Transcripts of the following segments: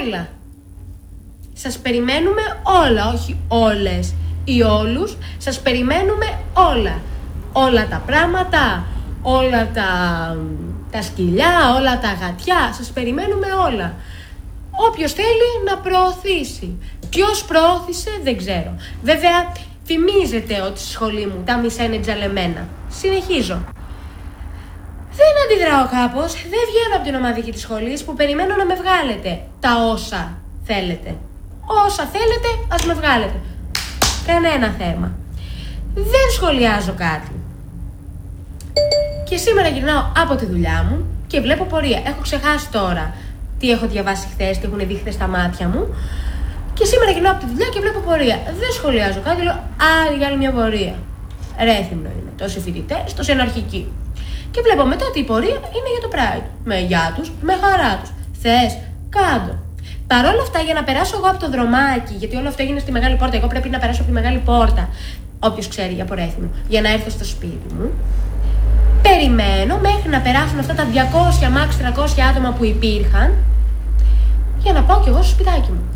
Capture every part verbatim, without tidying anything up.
όλα. Σας περιμένουμε όλα, όχι όλες ή όλους. Σας περιμένουμε όλα. Όλα τα πράγματα, όλα τα, τα σκυλιά, όλα τα γατιά. Σας περιμένουμε όλα. Όποιος θέλει να προωθήσει. Ποιος προώθησε δεν ξέρω. Βέβαια θυμίζετε ότι στη σχολή μου τα μισά είναι τζαλεμένα. Συνεχίζω. Δεν αντιδράω κάπως, δεν βγαίνω από την ομαδική της σχολής που περιμένω να με βγάλετε τα όσα θέλετε. Όσα θέλετε ας με βγάλετε. Κανένα θέμα. Δεν σχολιάζω κάτι. Και σήμερα γυρνάω από τη δουλειά μου και βλέπω πορεία. Έχω ξεχάσει τώρα τι έχω διαβάσει χθες, τι έχουν δει χθες στα μάτια μου. Και σήμερα γυρνάω από τη δουλειά και βλέπω πορεία. Δεν σχολιάζω κάτι, λέω άλλη άλλη μια πορεία. Ρέθυμνο είναι. Τόσοι φοιτητές, τόσοι αναρχικοί. Και βλέπω μετά ότι η πορεία είναι για το Pride. Με γεια τους, με χαρά τους. Θες, κάντο. Παρ' όλα αυτά, για να περάσω εγώ από το δρομάκι, γιατί όλο αυτό έγινε στη μεγάλη πόρτα, εγώ πρέπει να περάσω από τη μεγάλη πόρτα. Όποιος ξέρει από Ρέθυμνο, για να έρθω στο σπίτι μου. Περιμένω μέχρι να περάσουν αυτά τα διακόσια μάξ τριακόσια άτομα που υπήρχαν, για να πάω κι εγώ στο σπιτάκι μου.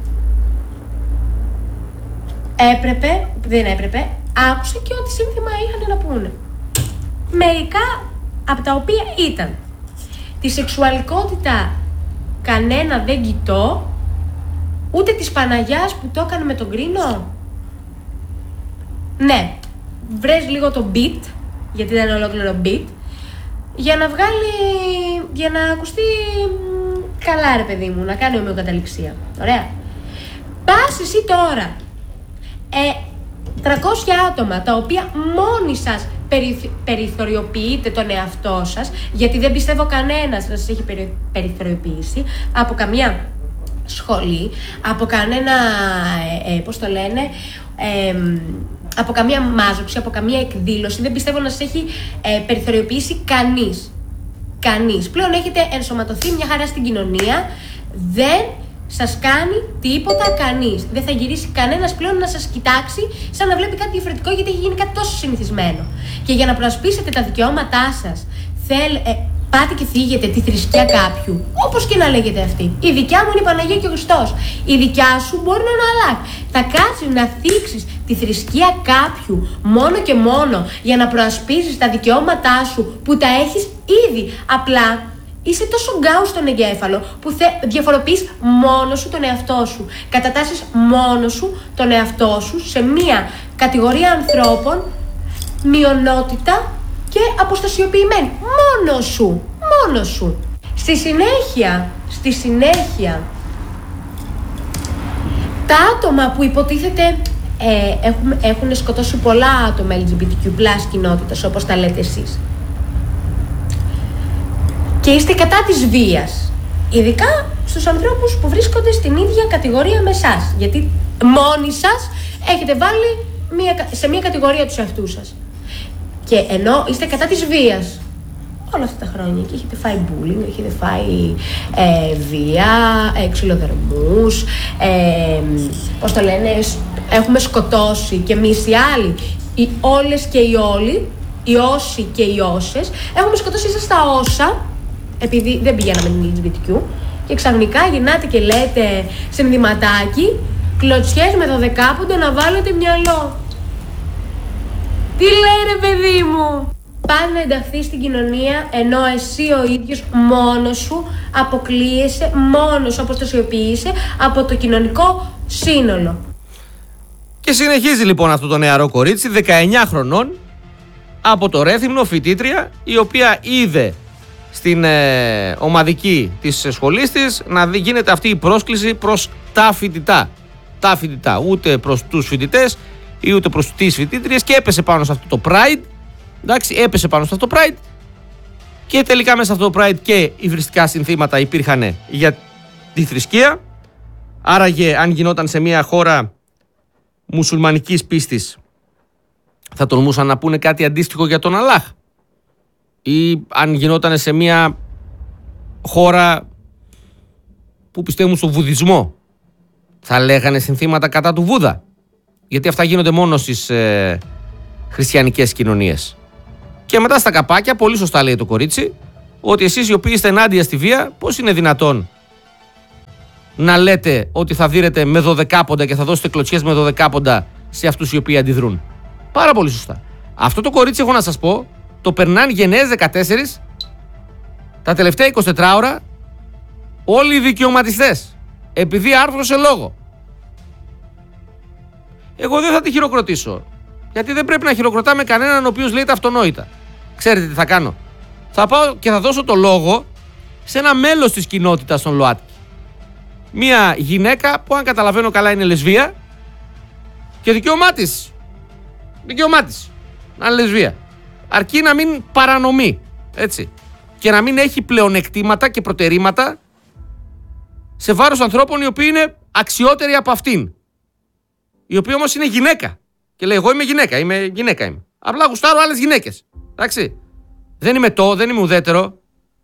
Έπρεπε, δεν έπρεπε, άκουσα και ό,τι σύνθημα είχαν να πούνε. Μερικά από τα οποία ήταν τη σεξουαλικότητα κανένα δεν κοιτώ, ούτε της Παναγιάς που το έκανε με τον Κρίνο. Ναι, βρες λίγο το beat, γιατί δεν είναι ολόκληρο beat, για να βγάλει, για να ακουστεί καλά ρε παιδί μου, να κάνει ομοιοκαταληξία. Ωραία. Πας εσύ τώρα ε, τριακόσια άτομα τα οποία μόνοι σας περι, περιθωριοποιείτε τον εαυτό σας, γιατί δεν πιστεύω κανένας να σας έχει περι, περιθωριοποιήσει από καμία σχολή, από κανένα, ε, ε, πώς το λένε, ε, από καμία μάζοξη, από καμία εκδήλωση. Δεν πιστεύω να σας έχει ε, περιθωριοποιήσει κανείς. Κανείς. Πλέον έχετε ενσωματωθεί μια χαρά στην κοινωνία. Δεν σας κάνει τίποτα κανείς. Δεν θα γυρίσει κανένας πλέον να σας κοιτάξει σαν να βλέπει κάτι διαφορετικό, γιατί έχει γίνει κάτι τόσο συνηθισμένο. Και για να προασπίσετε τα δικαιώματά σας, θέλ, ε, πάτε και θίγετε τη θρησκεία κάποιου, όπως και να λέγεται αυτή. Η δικιά μου είναι η Παναγία και ο Χριστός. Η δικιά σου μπορεί να είναι ο Αλλάχ. Θα κάτσεις να θίξεις τη θρησκεία κάποιου μόνο και μόνο για να προασπίσεις τα δικαιώματά σου που τα έχεις ήδη. Απλά είσαι τόσο γκάου στον εγκέφαλο που θε, διαφοροποιείς μόνο σου τον εαυτό σου. Κατατάσσεις μόνο σου τον εαυτό σου σε μία κατηγορία ανθρώπων, μειονότητα και αποστασιοποιημένη. Μόνο σου. Μόνο σου. Στη συνέχεια, στη συνέχεια, τα άτομα που υποτίθεται ε, έχουν, έχουν σκοτώσει πολλά άτομα ελ τζι μπι τι κιου πλας κοινότητας, όπως τα λέτε εσείς, και είστε κατά της βίας, ειδικά στους ανθρώπους που βρίσκονται στην ίδια κατηγορία με εσάς, γιατί μόνοι σας έχετε βάλει μια, σε μια κατηγορία τους εαυτούς σας. Και ενώ είστε κατά της βίας όλα αυτά τα χρόνια και έχετε φάει bullying, έχετε φάει ε, βία, ε, ξυλοδαρμούς, ε, πώς το λένε, έχουμε σκοτώσει και εμείς οι άλλοι, οι όλες και οι όλοι, οι όσοι και οι όσες, έχουμε σκοτώσει εσάς τα όσα, επειδή δεν πηγαίναμε την ελ τζι μπι τι κιου, και ξαφνικά γυρνάτε και λέτε συνδυματάκι, κλωτσιές με δωδεκάποντο να βάλετε μυαλό. Τι λέει ρε παιδί μου? Πάνε να ενταχθεί στην κοινωνία, ενώ εσύ ο ίδιος μόνος σου αποκλείεσαι, μόνος σου αποστασιοποιείσαι από το κοινωνικό σύνολο. Και συνεχίζει λοιπόν αυτό το νεαρό κορίτσι, δεκαεννιά χρονών, από το Ρέθυμνο, φοιτήτρια, η οποία είδε στην ε, ομαδική της σχολής της να δει, γίνεται αυτή η πρόσκληση προς τα φοιτητά. Τα φοιτητά, ούτε προς τους φοιτητές ή ούτε προς τις φοιτήτριες, και έπεσε πάνω σε αυτό το Pride. Εντάξει, έπεσε πάνω σε αυτό το Pride, και τελικά μέσα σε αυτό το Pride και υβριστικά συνθήματα υπήρχαν για τη θρησκεία. Άραγε, αν γινόταν σε μια χώρα μουσουλμανικής πίστης, θα τολμούσαν να πούνε κάτι αντίστοιχο για τον Αλλάχ? Ή αν γινόταν σε μια χώρα που πιστεύουν στο βουδισμό, θα λέγανε συνθήματα κατά του Βούδα? Γιατί αυτά γίνονται μόνο στις ε, χριστιανικές κοινωνίες. Και μετά στα καπάκια, πολύ σωστά λέει το κορίτσι, ότι εσείς οι οποίοι είστε ενάντια στη βία, πώς είναι δυνατόν να λέτε ότι θα δίνετε με δωδεκάποντα και θα δώσετε κλωτσιές με δωδεκάποντα σε αυτούς οι οποίοι αντιδρούν. Πάρα πολύ σωστά. Αυτό το κορίτσι, έχω να σας πω, το περνάνε γενναίες δεκατέσσερις τα τελευταία είκοσι τέσσερις ώρα όλοι οι δικαιωματιστές. Επειδή άρθρωσε λόγο. Εγώ δεν θα τη χειροκροτήσω. Γιατί δεν πρέπει να χειροκροτάμε κανέναν ο οποίος λέει τα αυτονόητα. Ξέρετε τι θα κάνω? Θα πάω και θα δώσω το λόγο σε ένα μέλος της κοινότητας των ΛΟΑΤΚΙ. Μία γυναίκα που, αν καταλαβαίνω καλά, είναι λεσβία και δικαίωμά της. Δικαίωμά της να είναι λεσβία. Αρκεί να μην παρανομεί. Έτσι. Και να μην έχει πλεονεκτήματα και προτερήματα σε βάρος ανθρώπων οι οποίοι είναι αξιότεροι από αυτήν. Η οποία όμως είναι γυναίκα. Και λέει: εγώ είμαι γυναίκα, είμαι γυναίκα είμαι. Απλά γουστάρω άλλες γυναίκες. Εντάξει. Δεν είμαι το, δεν είμαι ουδέτερο.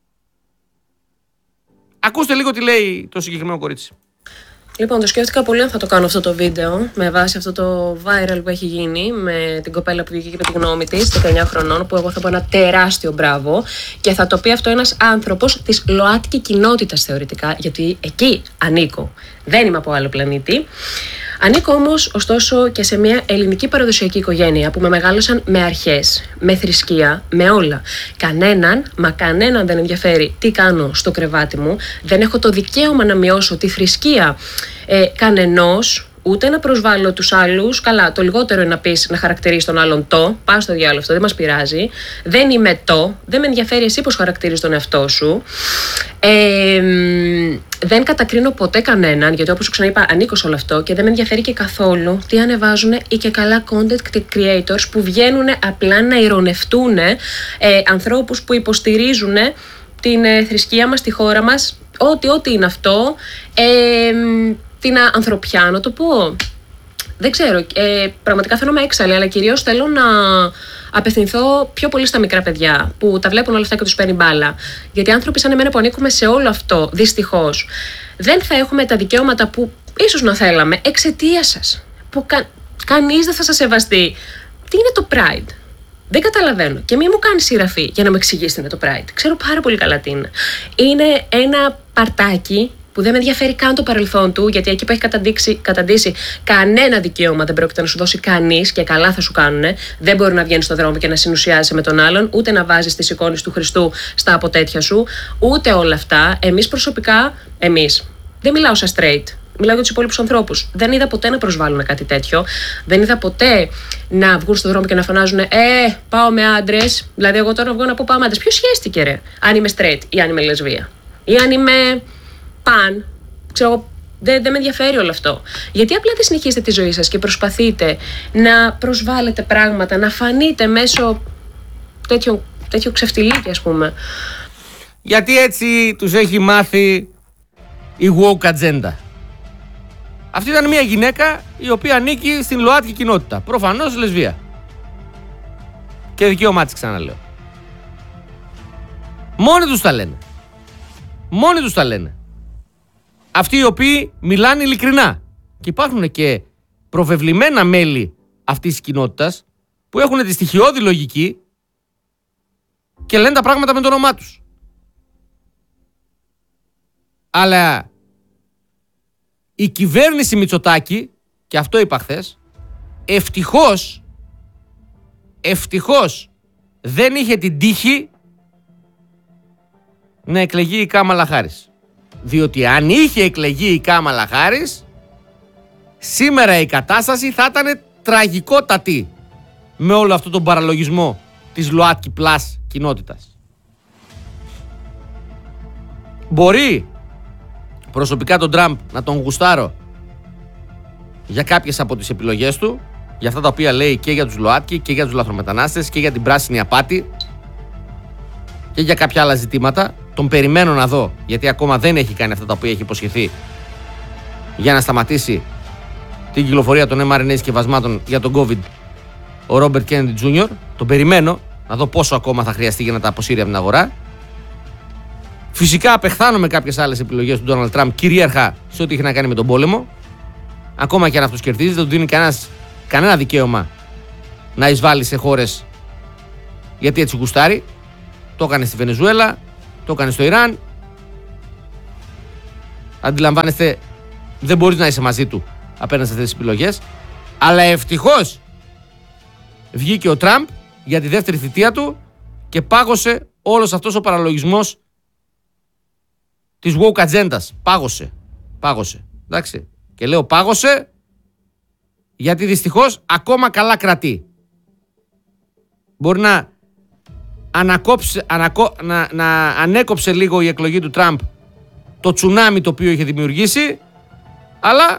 Ακούστε λίγο τι λέει το συγκεκριμένο κορίτσι. Λοιπόν, το σκέφτηκα πολύ αν θα το κάνω αυτό το βίντεο με βάση αυτό το viral που έχει γίνει με την κοπέλα που βγήκε και με τη γνώμη της, δεκαεννιά χρονών, που εγώ θα πω ένα τεράστιο μπράβο, και θα το πει αυτό ένας άνθρωπος της ΛΟΑΤΚΙ κοινότητας θεωρητικά, γιατί εκεί ανήκω. Δεν είμαι από άλλο πλανήτη. Ανήκω όμως, ωστόσο, και σε μια ελληνική παραδοσιακή οικογένεια που με μεγάλωσαν με αρχές, με θρησκεία, με όλα. Κανέναν, μα κανέναν δεν ενδιαφέρει τι κάνω στο κρεβάτι μου. Δεν έχω το δικαίωμα να μειώσω τη θρησκεία ε, κανενός, ούτε να προσβάλλω τους άλλους. Καλά, το λιγότερο είναι να πεις να χαρακτηρίζεις τον άλλον το. Πάω στο διάλογο, αυτό δεν μας πειράζει. Δεν είμαι το. Δεν με ενδιαφέρει εσύ πώς χαρακτηρίζεις τον εαυτό σου. Ε, δεν κατακρίνω ποτέ κανέναν, γιατί όπως σου ξαναείπα, ανήκω σε όλο αυτό και δεν με ενδιαφέρει και καθόλου τι ανεβάζουν οι και καλά content creators που βγαίνουν απλά να ειρωνευτούν ε, ανθρώπους που υποστηρίζουν την ε, θρησκεία μας, τη χώρα μας, ό,τι, ό,τι είναι αυτό. Ε, την ανθρωπιά, να το πω. Δεν ξέρω. Ε, πραγματικά φαίνομαι έξαλλη, αλλά κυρίως θέλω να απευθυνθώ πιο πολύ στα μικρά παιδιά που τα βλέπουν όλα αυτά και τους παίρνει μπάλα. Γιατί άνθρωποι σαν εμένα που ανήκουμε σε όλο αυτό, δυστυχώς, δεν θα έχουμε τα δικαιώματα που ίσως να θέλαμε εξαιτίας σας. Που κα... κανείς δεν θα σας σεβαστεί. Τι είναι το Pride? Δεν καταλαβαίνω. Και μην μου κάνει σειραφή για να μου εξηγήσει τι είναι το Pride. Ξέρω πάρα πολύ καλά τι είναι. Είναι ένα παρτάκι που δεν με ενδιαφέρει καν το παρελθόν του, γιατί εκεί που έχει καταντήσει, καταντήσει κανένα δικαίωμα δεν πρόκειται να σου δώσει κανείς, και καλά θα σου κάνουνε. Δεν μπορεί να βγαίνει στον δρόμο και να συνουσιάζεσαι με τον άλλον, ούτε να βάζεις τις εικόνες του Χριστού στα αποτέτια σου, ούτε όλα αυτά. Εμείς προσωπικά, εμείς, δεν μιλάω σαν straight. Μιλάω για τους υπόλοιπους ανθρώπους. Δεν είδα ποτέ να προσβάλλουν κάτι τέτοιο. Δεν είδα ποτέ να βγουν στον δρόμο και να φωνάζουν Ε, πάω με άντρες. Δηλαδή, εγώ τώρα βγω να πω πάω με άντρες. Ποιος σχέστηκε, ρε? Αν είμαι straight ή αν είμαι λεσβία. Ή αν είμαι παν. Ξέρω, δεν, δεν με ενδιαφέρει όλο αυτό. Γιατί απλά δεν συνεχίζετε τη ζωή σας και προσπαθείτε να προσβάλλετε πράγματα, να φανείτε μέσω τέτοιο, τέτοιο ξεφτιλίκι, ας πούμε. Γιατί έτσι τους έχει μάθει η woke agenda. Αυτή ήταν μια γυναίκα η οποία ανήκει στην ΛΟΑΤΚΙ κοινότητα. Προφανώς λεσβία. Και δικαίωμά της, ξαναλέω. Μόνοι τους τα λένε. Μόνοι τους τα λένε. Αυτοί οι οποίοι μιλάνε ειλικρινά. Και υπάρχουν και προβεβλημένα μέλη αυτής της κοινότητας που έχουν τη στοιχειώδη λογική και λένε τα πράγματα με το όνομά τους. Αλλά η κυβέρνηση Μητσοτάκη, και αυτό είπα χθες, ευτυχώς, ευτυχώς δεν είχε την τύχη να εκλεγεί η Κάμαλα Χάρις. Διότι αν είχε εκλεγεί η Κάμαλα Χάρις, σήμερα η κατάσταση θα ήταν τραγικότατη με όλο αυτό τον παραλογισμό της ΛΟΑΤΚΙ Plus κοινότητας. Μπορεί προσωπικά τον Τραμπ να τον γουστάρω για κάποιες από τις επιλογές του, για αυτά τα οποία λέει και για τους ΛΟΑΤΚΙ και για τους λαθρομετανάστες και για την πράσινη απάτη και για κάποια άλλα ζητήματα. Τον περιμένω να δω, γιατί ακόμα δεν έχει κάνει αυτά τα οποία έχει υποσχεθεί για να σταματήσει την κυκλοφορία των εμ αρ εν έι συσκευασμάτων για τον COVID ο Ρόμπερτ Κέννεντι Τζούνιορ. Τον περιμένω να δω πόσο ακόμα θα χρειαστεί για να τα αποσύρει από την αγορά. Φυσικά απεχθάνω με κάποιες άλλες επιλογές του Ντόναλντ Τραμπ, κυρίαρχα σε ό,τι έχει να κάνει με τον πόλεμο. Ακόμα και αν αυτός κερδίζει, δεν του δίνει κανένας, κανένα δικαίωμα να εισβάλλει σε χώρες γιατί έτσι γουστάρει. Το έκανε στη Βενεζουέλα, το έκανε στο Ιράν. Αντιλαμβάνεστε, δεν μπορείς να είσαι μαζί του απέναντι σε αυτές τις επιλογές. Αλλά ευτυχώς βγήκε ο Τραμπ για τη δεύτερη θητεία του και πάγωσε όλος αυτός ο παραλογισμός της woke ατζέντας. Πάγωσε. Πάγωσε. Εντάξει. Και λέω πάγωσε γιατί δυστυχώς ακόμα καλά κρατεί. Μπορεί να, ανακόψε, ανακό, να, να ανέκοψε λίγο η εκλογή του Τραμπ το τσουνάμι το οποίο είχε δημιουργήσει, αλλά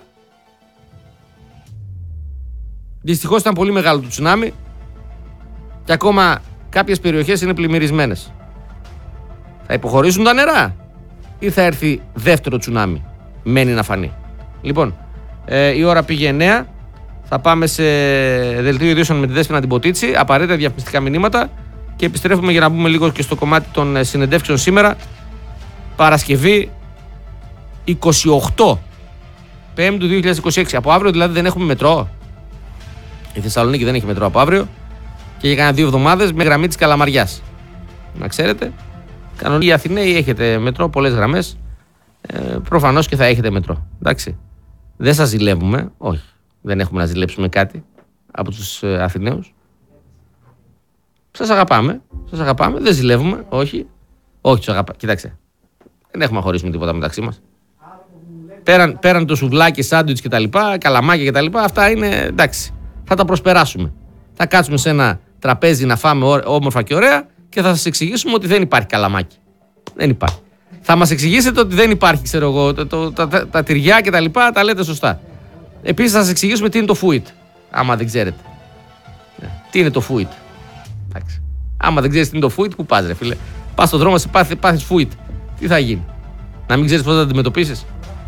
δυστυχώς ήταν πολύ μεγάλο το τσουνάμι και ακόμα κάποιες περιοχές είναι πλημμυρισμένες. Θα υποχωρήσουν τα νερά ή θα έρθει δεύτερο τσουνάμι? Μένει να φανεί. Λοιπόν, ε, η ώρα πήγε εννέα. Θα πάμε σε δελτίο ειδήσεων με τη Δέσποινα την Ποτίτσι. Απαραίτητα διαφημιστικά μηνύματα. Και επιστρέφουμε για να μπούμε λίγο και στο κομμάτι των συνεντεύξεων σήμερα. Παρασκευή είκοσι οκτώ Πέμπτου δύο χιλιάδες είκοσι έξι. Από αύριο δηλαδή δεν έχουμε μετρό. Η Θεσσαλονίκη δεν έχει μετρό από αύριο. Και για κάνα δύο εβδομάδες με γραμμή της Καλαμαριάς. Να ξέρετε. Κανονικά οι Αθηναίοι έχετε μετρό, πολλές γραμμές. Ε, προφανώς και θα έχετε μετρό. Εντάξει. Δεν σας ζηλεύουμε. Όχι. Δεν έχουμε να ζηλέψουμε κάτι από τους ε, Αθηναίους. Σας αγαπάμε. Σας αγαπάμε. Δεν ζηλεύουμε. Όχι. Όχι, τους αγαπάμε. Κοιτάξτε. Δεν έχουμε να χωρίσουμε τίποτα μεταξύ μας. Πέραν, πέραν το σουβλάκι, σάντουιτς και τα λοιπά, καλαμάκια και τα λοιπά, αυτά είναι εντάξει. Θα τα προσπεράσουμε. Θα κάτσουμε σε ένα τραπέζι να φάμε όμορφα και ωραία και θα σας εξηγήσουμε ότι δεν υπάρχει καλαμάκι. Δεν υπάρχει. Θα μας εξηγήσετε ότι δεν υπάρχει, ξέρω εγώ, το, το, τα, τα, τα τυριά και τα λοιπά, τα λέτε σωστά. Επίσης θα σας εξηγήσουμε τι είναι το φούιτ, άμα δεν ξέρετε. Τι είναι το φούιτ. Εντάξει. Άμα δεν ξέρεις τι είναι το φούιτ, πού πας ρε φίλε? Πας στον δρόμο, σε πάθει, πάθεις φούιτ. Τι θα γίνει? Να μην ξέρεις πώς θα τα αντιμετωπίσεις?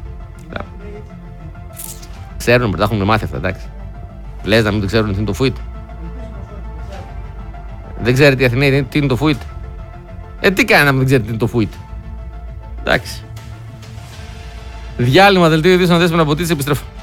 Ξέρουν, τα έχουν μάθει αυτά, εντάξει. Λες να μην το ξέρουν τι είναι το φούιτ? Δεν ξέρετε οι Αθηναίοι τι είναι το φούιτ? Ε, τι κάνει να μην ξέρετε τι είναι το φούιτ? Εντάξει. Διάλειμμα, δελτίο ειδήσεων, Δέσποινα Ποτίτσι, επιστρέφω.